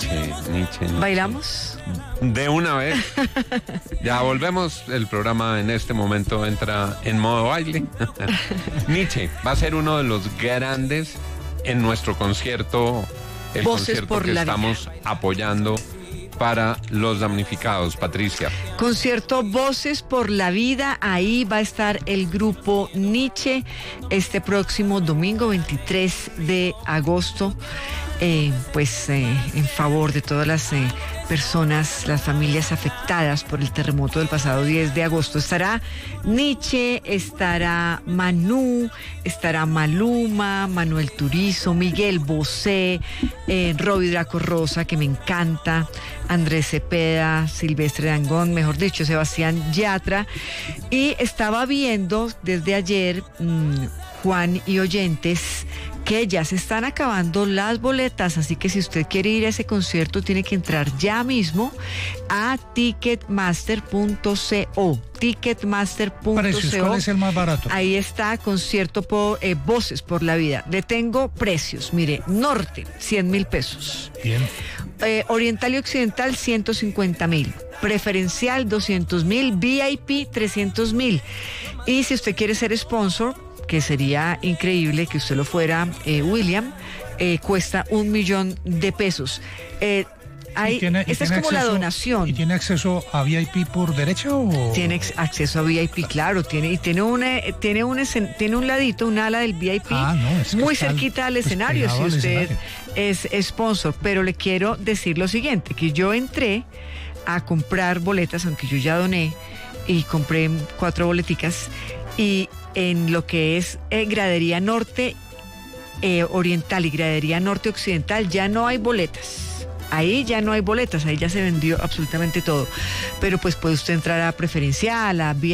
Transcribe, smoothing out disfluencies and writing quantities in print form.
Nietzsche. ¿Bailamos? De una vez. Ya volvemos. El programa en este momento entra en modo baile. Nietzsche va a ser uno de los grandes en nuestro concierto. El Voces concierto por que la estamos apoyando para los damnificados, Patricia. Concierto Voces por la Vida, ahí va a estar el grupo Nietzsche este próximo domingo 23 de agosto, en favor de todas las personas, las familias afectadas por el terremoto del pasado 10 de agosto. Estará Nietzsche, estará Manú, estará Maluma, Manuel Turizo, Miguel Bosé, Robbie Draco Rosa, que me encanta, Andrés Cepeda, Silvestre Dangond, mejor dicho, Sebastián Yatra. Y estaba viendo desde ayer, Juan y oyentes, que ya se están acabando las boletas, así que si usted quiere ir a ese concierto tiene que entrar ya mismo a ticketmaster.co. Precios, ¿cuál es el más barato? Ahí está, concierto por Voces por la Vida. Le tengo precios, mire, Norte, 100,000 pesos. Bien. Oriental y Occidental, 150,000. Preferencial, 200,000. VIP, 300,000. Y si usted quiere ser sponsor, que sería increíble que usted lo fuera, William, cuesta 1,000,000 de pesos. Esta es como la donación. ¿Y tiene acceso a VIP por derecha o...? Tiene acceso a VIP, claro, tiene un ladito, un ala del VIP, muy cerquita al escenario, si usted es sponsor. Pero le quiero decir lo siguiente, que yo entré a comprar boletas, aunque yo ya doné, y compré 4 boleticas, y en lo que es gradería norte oriental y gradería norte occidental ya no hay boletas. Ahí ya no hay boletas, ahí ya se vendió absolutamente todo. Pero pues puede usted entrar a preferencial, a VIP